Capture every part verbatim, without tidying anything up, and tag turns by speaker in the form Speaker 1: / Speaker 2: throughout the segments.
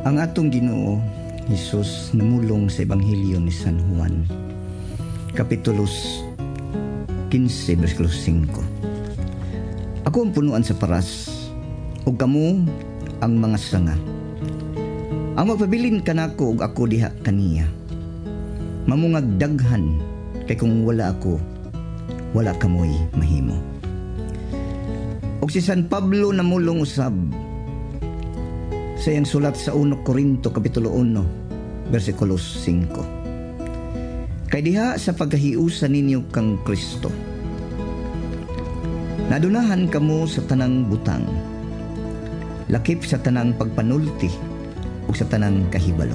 Speaker 1: Ang atong Ginoo Hesus namulong sa Ebanghelyo ni San Juan, Kapitulo fifteen, versikulo five. Ako ang punuan sa paras, ug kamo ang mga sanga. Ang magpabilin kanako ug ako diha kaniya. Mamungag daghan, kay kung wala ako, wala kamoy mahimo. Og si San Pablo namulong usab sa iyang sulat sa Una Corinto Kapitulo one, versikulo five. Kay diha sa pagkahiusa ninyo kang Kristo, nadunahan kamo sa tanang butang, lakip sa tanang pagpanulti ug sa tanang kahibalo.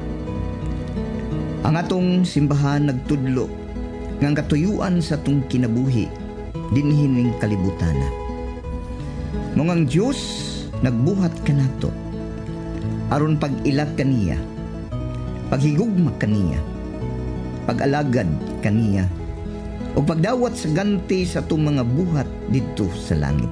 Speaker 1: Ang atong simbahan nagtudlo nga ang katuyuan sa atong kinabuhi dinhin ning kalibutana. Ngungang Dios nagbuhat kanato aron pag-ila kaniya, paghigugma kaniya, pag-alagad kaniya, o pagdawat sa ganti sa itong mga buhat dito sa langit.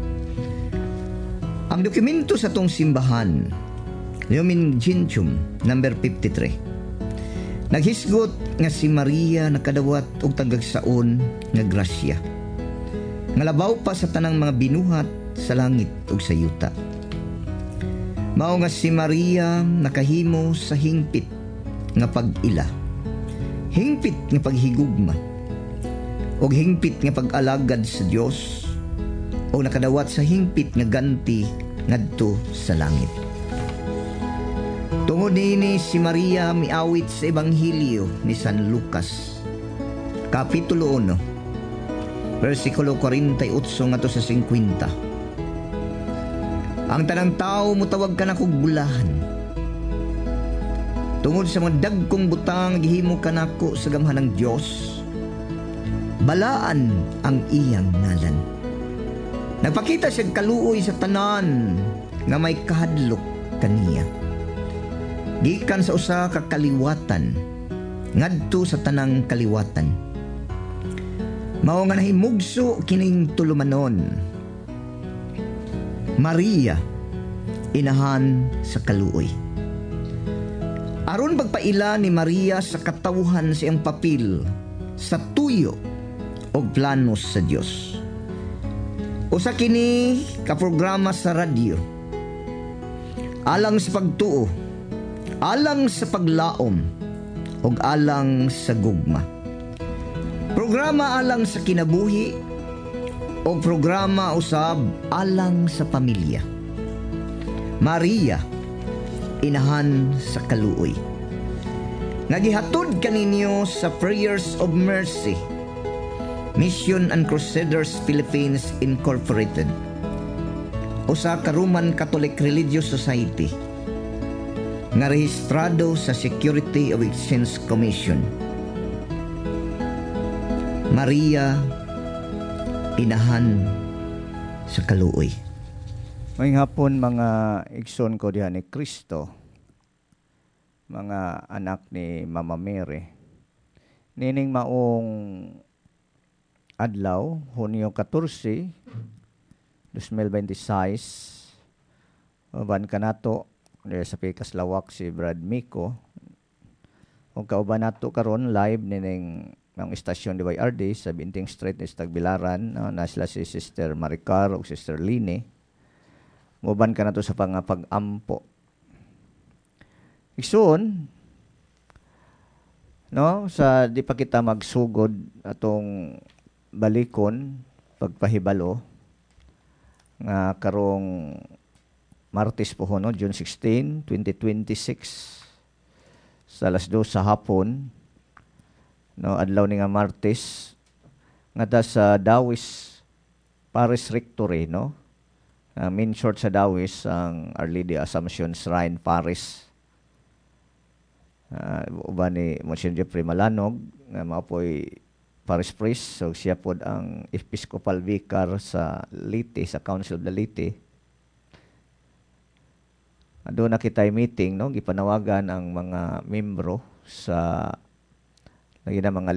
Speaker 1: Ang dokumento sa itong simbahan, Lumen Gentium, number fifty-three, naghisgot nga si Maria nakadawat og tagagsaon nga grasya, nga labaw pa sa tanang mga binuhat sa langit ug sa yuta. Mao nga si Maria nakahimo sa hingpit nga pag-ila, hingpit nga paghigugma, og hingpit nga pag-alagad sa Dios, o nakadawat sa hingpit nga ganti ngadto sa langit. Tungod niini si Maria miawit sa Ebanghelyo ni San Lucas, Kapitulo one, versikulo forty-eight ngadto sa fifty. Ang tanang tao mutawag ka na kog bulahan. Tungod sa mga dagkong butang gihimo kanako sa gamhan ng Dios, balaan ang iyang ngalan. Nagpakita siya kaluoy sa tanan nga may kahadlok kaniya. Gikan sa usa ka kaliwatan ngadto sa tanang kaliwatan. Mao nga nahimugso kining tulumanon. Maria, inahan sa kaluoy. Aron pagpaila ni Maria sa katawhan sa iyang papil sa tuyo o planos sa Dios. Usa kini ka programa sa radyo, alang sa pagtuo, alang sa paglaom, ug alang sa gugma. Programa alang sa kinabuhi o programa usab alang sa pamilya. Maria, inahan sa kaluoy. Nagihatod kaninyo sa Prayers of Mercy, Mission and Crusaders Philippines Incorporated, usa ka Roman Catholic Religious Society nga rehistrado sa Security of Exchange Commission. Maria, inahan sa kaluoy.
Speaker 2: Ngayong hapon mga igsoon ko diha ni Kristo, mga anak ni Mama Mary, nining maong adlaw, Hunyo fourteen, twenty twenty-six, uban kanato sa pikas lawak si Brad Miko, o kauban nato karon live nining ng istasyon D Y R D sa Binting Street ni Tagbilaran, no, na sila si Sister Maricar o Sister Line. Muban ka na to sa pangapag-ampo. Igsoon, no, sa di pa kita magsugod atong balikon, pagpahibalo, nga karong Martes po ho, no, June sixteenth, twenty twenty-six, sa alas dos sa hapon, no, adlaw ni nga Martes, nga ta sa Dawis Paris Rectory, no? Uh, main short sa Dawis ang Our Lady Assumption Shrine Paris. Uh, uban ni Monsignor Jeffrey Malanog, nga mapoy Paris Priest, so siya pod ang Episcopal Vicar sa Leyte, sa Council of the Leyte. Doon na kita meeting, no? Gipanawagan ang mga membro sa lagi na mga